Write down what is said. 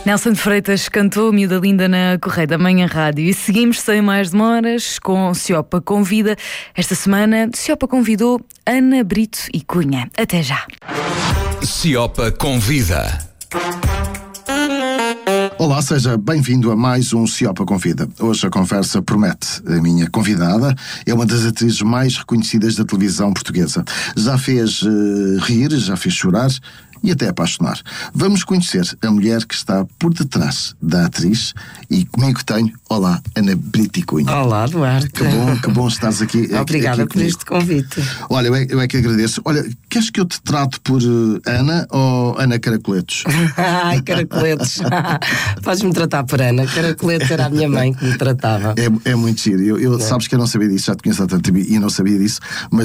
Nelson de Freitas cantou Miúda Linda na Correia da Manhã Rádio. E seguimos sem mais demoras com Ciopa Convida. Esta semana, Ciopa convidou Ana Brito e Cunha. Até já. Ciopa Convida. Olá, seja bem-vindo a mais um Ciopa Convida. Hoje a conversa promete. A minha convidada é uma das atrizes mais reconhecidas da televisão portuguesa. Já fez rir, já fez chorar e até apaixonar. Vamos conhecer a mulher que está por detrás da atriz e comigo tenho, olá, Ana Brito e Cunha. Olá, Duarte. Que bom estares aqui. Obrigada aqui por este convite. Olha, eu é que agradeço. Olha, queres que eu te trate por Ana ou Ana Caracoletos? Ai, Caracoletos. Podes-me tratar por Ana. Caracoletos era a minha mãe que me tratava. É muito giro. Sabes que eu não sabia disso, já te conheço há tanto tempo e não sabia disso, mas